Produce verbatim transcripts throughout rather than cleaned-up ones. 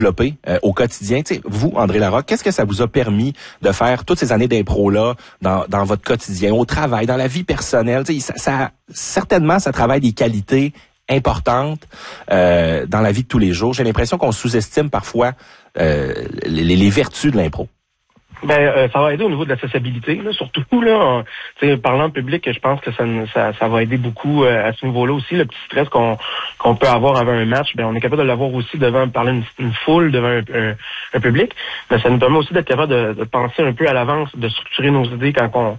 développer euh, au quotidien. T'sais, vous, André Larocque, qu'est-ce que ça vous a permis de faire toutes ces années d'impro-là dans, dans votre quotidien, au travail, dans la vie personnelle? Ça, ça, certainement, ça travaille des qualités importantes euh, dans la vie de tous les jours. J'ai l'impression qu'on sous-estime parfois euh, les, les vertus de l'impro. Ben, euh, ça va aider au niveau de l'accessibilité, là, surtout là, en, parlant en public, je pense que ça, ça, ça va aider beaucoup euh, à ce niveau-là aussi. Le petit stress qu'on qu'on peut avoir avant un match, ben on est capable de l'avoir aussi devant parler une, une foule, devant un, un, un public. Mais ça nous permet aussi d'être capable de, de penser un peu à l'avance, de structurer nos idées quand on,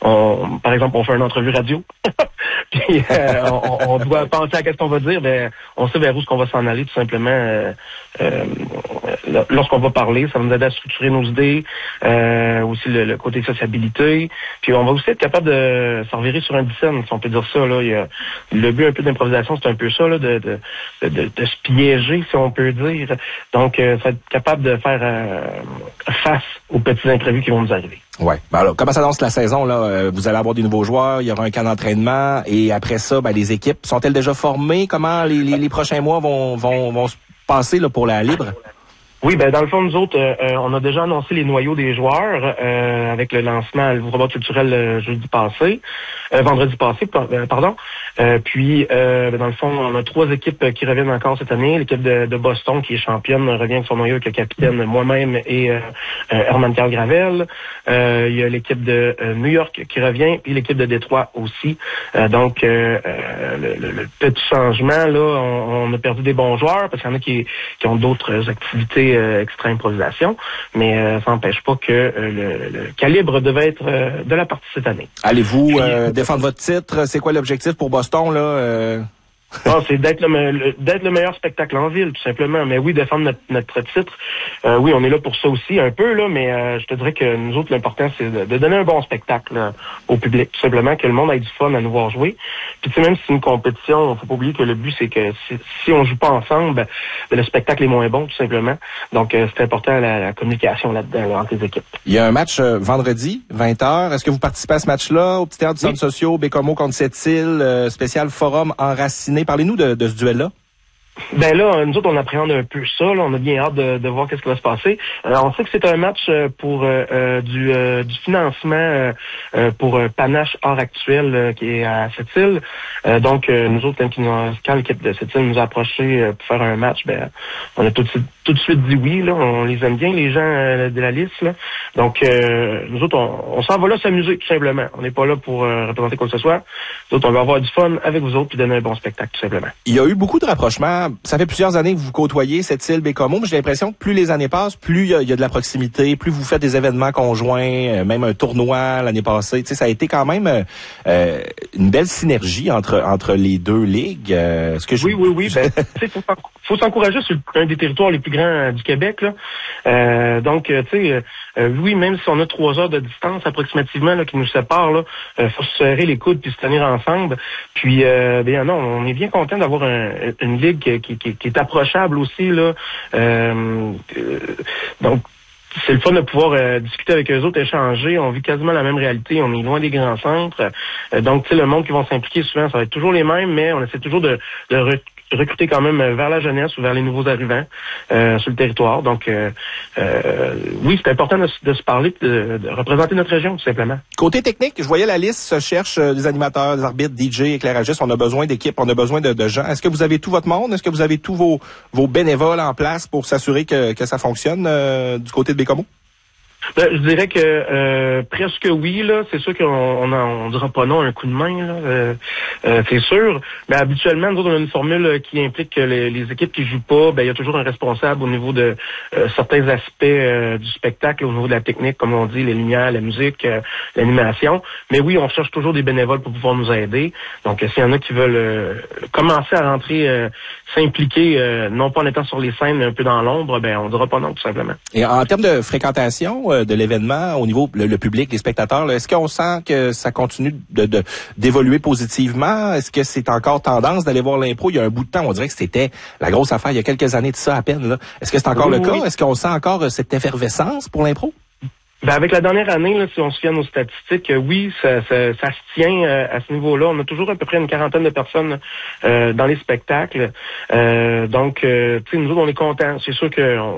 on par exemple, on fait une entrevue radio. Puis euh, on, on doit penser à qu'est-ce qu'on va dire, ben on sait vers où est-ce qu'on va s'en aller tout simplement. Euh, euh, lorsqu'on va parler, ça va nous aider à structurer nos idées. Euh, aussi le, le côté sociabilité. Puis on va aussi être capable de s'en revirer sur un dix-scène, si on peut dire ça. Là. Il y a, le but un peu d'improvisation, c'est un peu ça, là, de, de, de, de, de se piéger, si on peut dire. Donc, euh, ça va être capable de faire euh, face aux petits imprévus qui vont nous arriver. Ouais. Ben alors, comment s'annonce la saison, là? Vous allez avoir des nouveaux joueurs, il y aura un camp d'entraînement, et après ça, ben, les équipes sont-elles déjà formées? Comment les, les, les prochains mois vont, vont, vont se passer là, pour la libre? Oui, ben dans le fond, nous autres, euh, on a déjà annoncé les noyaux des joueurs euh, avec le lancement à l'Ouvre culturel euh, jeudi passé, euh, vendredi passé, euh, pardon. Euh, puis, euh, ben, dans le fond, on a trois équipes qui reviennent encore cette année. L'équipe de, de Boston, qui est championne, revient avec son noyau avec le capitaine, moi-même et euh, euh, Herman Carl Gravel. Euh, il y a l'équipe de euh, New York qui revient, puis l'équipe de Détroit aussi. Euh, donc, euh, euh, le, le, le petit changement, là, on, on a perdu des bons joueurs parce qu'il y en a qui, qui ont d'autres activités Euh, extra improvisation, mais euh, ça n'empêche pas que euh, le, le calibre devait être euh, de la partie cette année. Allez-vous euh, défendre votre titre? C'est quoi l'objectif pour Boston, là? Euh... Non, c'est d'être le, le d'être le meilleur spectacle en ville, tout simplement. Mais oui, défendre notre, notre titre, euh, oui, on est là pour ça aussi, un peu, là, mais euh, je te dirais que nous autres, l'important, c'est de, de donner un bon spectacle là, au public, tout simplement, que le monde ait du fun à nous voir jouer. Puis tu sais, même si c'est une compétition, faut pas oublier que le but, c'est que si, si on joue pas ensemble, ben, le spectacle est moins bon, tout simplement. Donc, euh, c'est important la, la communication là-dedans, là, entre les équipes. Il y a un match euh, vendredi, vingt heures. Est-ce que vous participez à ce match-là, au Petit Théâtre du Centre oui. Sociaux, Bécomo contre Sept-Îles, euh, spécial forum enraciné? Parlez-nous de, de ce duel-là. Ben là, nous autres, on appréhende un peu ça. Là. On a bien hâte de, de voir qu'est-ce qui va se passer. Euh, on sait que c'est un match pour euh, euh, du, euh, du financement euh, euh, pour euh, Panache Art Actuel euh, qui est à Sept-Îles. Euh, donc, euh, nous autres, quand, nous, quand l'équipe de Sept-Îles nous a approchés euh, pour faire un match, ben on a tout de suite, tout de suite dit oui. Là. On les aime bien, les gens euh, de la liste. Là. Donc, euh, nous autres, on, on s'en va là s'amuser, tout simplement. On n'est pas là pour euh, représenter quoi que ce soit. Nous autres, on va avoir du fun avec vous autres puis donner un bon spectacle, tout simplement. Il y a eu beaucoup de rapprochements. Ça fait plusieurs années que vous côtoyez Sept-Îles, Bécomo, mais j'ai l'impression que plus les années passent, plus il y, y a de la proximité, plus vous faites des événements conjoints, euh, même un tournoi l'année passée. Tu sais, ça a été quand même euh, une belle synergie entre entre les deux ligues. Euh, ce que je... Oui, oui, oui. Ben, tu sais, faut, faut s'encourager sur un des territoires les plus grands du Québec. Là. Euh, donc, tu sais, euh, oui, même si on a trois heures de distance approximativement là, qui nous séparent, là, euh, faut se serrer les coudes puis se tenir ensemble. Puis, euh, bien non, on est bien content d'avoir un, une ligue qui, qui, qui est approchable aussi là. Euh, euh, donc c'est le fun de pouvoir euh, discuter avec eux autres, échanger. On vit quasiment la même réalité. On est loin des grands centres. Euh, donc, tu sais, le monde qui vont s'impliquer souvent, ça va être toujours les mêmes, mais on essaie toujours de, de re- recruter quand même vers la jeunesse ou vers les nouveaux arrivants euh, sur le territoire. Donc, euh, euh, oui, c'est important de, de se parler, de, de représenter notre région, tout simplement. Côté technique, je voyais la liste, se cherche euh, des animateurs, des arbitres, D J, éclairagistes. On a besoin d'équipes, on a besoin de, de gens. Est-ce que vous avez tout votre monde? Est-ce que vous avez tous vos, vos bénévoles en place pour s'assurer que, que ça fonctionne euh, du côté de Bécomo? Ben, je dirais que euh, presque oui, là. C'est sûr qu'on on, on dira pas non à un coup de main, là. Euh, euh, c'est sûr. Mais habituellement, nous autres, on a une formule qui implique que les, les équipes qui jouent pas, ben il y a toujours un responsable au niveau de euh, certains aspects euh, du spectacle, au niveau de la technique, comme on dit, les lumières, la musique, euh, l'animation. Mais oui, on cherche toujours des bénévoles pour pouvoir nous aider. Donc, s'il y en a qui veulent euh, commencer à rentrer, euh, s'impliquer, euh, non pas en étant sur les scènes, mais un peu dans l'ombre, ben on dira pas non, tout simplement. Et en termes de fréquentation de l'événement au niveau le, le public, les spectateurs, là, est-ce qu'on sent que ça continue de, de d'évoluer positivement? Est-ce que c'est encore tendance d'aller voir l'impro? Il y a un bout de temps, on dirait que c'était la grosse affaire il y a quelques années de ça à peine. Là. Est-ce que c'est encore oui, le cas? Oui. Est-ce qu'on sent encore cette effervescence pour l'impro? Ben avec la dernière année, là, si on se fie à nos statistiques, oui, ça, ça, ça se tient euh, à ce niveau-là. On a toujours à peu près une quarantaine de personnes euh, dans les spectacles. Euh, donc, euh, tu sais, nous autres, on est contents. C'est sûr que on,